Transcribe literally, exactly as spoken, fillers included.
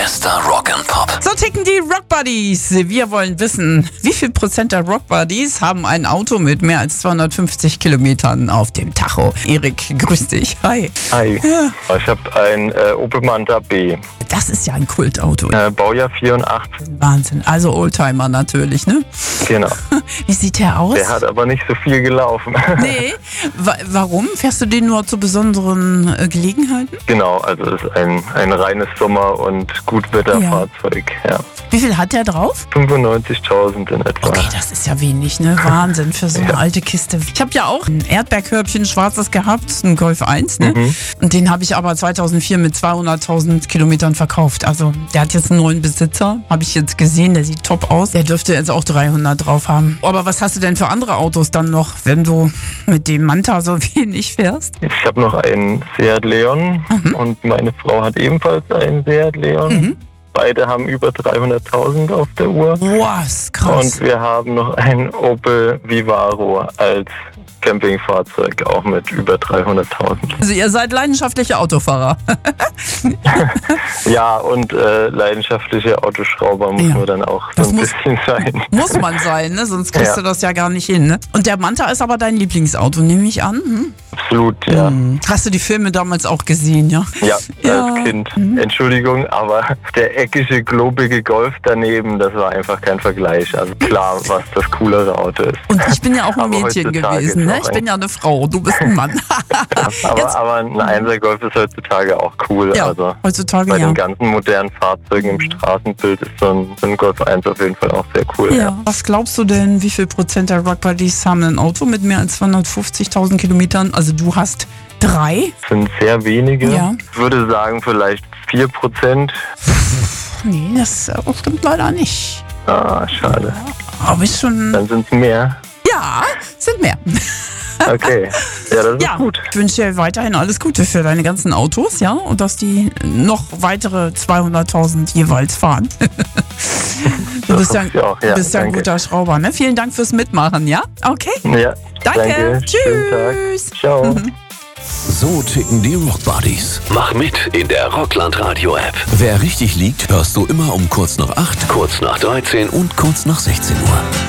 Bester Rock and Pop. So ticken die Rock Buddies. Wir wollen wissen, wie viel Prozent der Rock Buddies haben ein Auto mit mehr als zweihundertfünfzig Kilometern auf dem Tacho? Erik, grüß dich. Hi. Hi. Ja. Ich habe ein äh, Opel Manta B. Das ist ja ein Kultauto. Äh, Baujahr vierundachtzig. Wahnsinn. Also Oldtimer natürlich, ne? Genau. Wie sieht der aus? Der hat aber nicht so viel gelaufen. Nee. Wa- warum? Fährst du den nur zu besonderen äh, Gelegenheiten? Genau, also es ist ein, ein reines Sommer- und Gutwetterfahrzeug. Ja. Wie viel hat der drauf? fünfundneunzigtausend in etwa. Okay, das ist ja wenig, ne? Wahnsinn für so eine Ja. alte Kiste. Ich habe ja auch ein Erdbeerkörbchen, schwarzes gehabt, ein Golf eins, ne? Mhm. Und den habe ich aber zweitausendvier mit zweihunderttausend Kilometern verkauft. Also der hat jetzt einen neuen Besitzer, habe ich jetzt gesehen, der sieht top aus. Der dürfte jetzt auch dreihundert drauf haben. Aber was hast du denn für andere Autos dann noch, wenn du mit dem Manta so wenig fährst? Ich habe noch einen Seat Leon Mhm. und meine Frau hat ebenfalls einen Seat Leon. Mhm. Beide haben über dreihunderttausend auf der Uhr. Boah, ist krass. Und wir haben noch einen Opel Vivaro als Campingfahrzeug, auch mit über dreihunderttausend. Also ihr seid leidenschaftliche Autofahrer. Ja, und äh, leidenschaftliche Autoschrauber muss Ja. man dann auch Das so ein muss- bisschen sein. Muss man sein, ne? Sonst kriegst Ja. du das ja gar nicht hin, ne? Und der Manta ist aber dein Lieblingsauto, nehme ich an. Hm? Absolut, ja. Hm. Hast du die Filme damals auch gesehen, ja? Ja, Ja. als Kind. Entschuldigung, aber der eckige, globige Golf daneben, das war einfach kein Vergleich. Also klar, was das coolere Auto ist. Und ich bin ja auch ein Aber Mädchen heutzutage gewesen, ist ne? auch Ich ein- bin ja eine Frau, du bist ein Mann. Aber, Jetzt- aber ein Einser-Golf ist heutzutage auch cool. Ja, Also heutzutage bei ja. den ganzen modernen Fahrzeugen im Straßenbild ist so ein, so ein Golf eins auf jeden Fall auch sehr cool. Ja. Was glaubst du denn, wie viel Prozent der Rock Buddies haben ein Auto mit mehr als zweihundertfünfzigtausend Kilometern? Also du hast drei? Das sind sehr wenige. Ja. Ich würde sagen vielleicht vier Prozent. Nee, das äh, stimmt leider nicht. Ah, schade. Aber ist schon... Dann sind es mehr. Ja, sind mehr. Okay. Ja, das ist Ja, gut. ich wünsche dir weiterhin alles Gute für deine ganzen Autos, ja, und dass die noch weitere zweihunderttausend jeweils fahren. Du bist ja, hoffe ich auch, ja, bist ja ein danke. guter Schrauber, ne? Vielen Dank fürs Mitmachen, ja? Okay. Ja, Danke. Schönen Tag. Tschüss. Ciao. So ticken die Rock Buddies. Mach mit in der Rockland Radio App. Wer richtig liegt, hörst du immer um kurz nach acht, kurz nach dreizehn und kurz nach sechzehn Uhr.